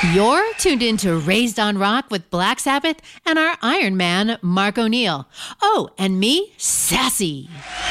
You're tuned into Raised on Rock with Black Sabbath and our Iron Man, Mark O'Neill. Oh, and me, Sassy.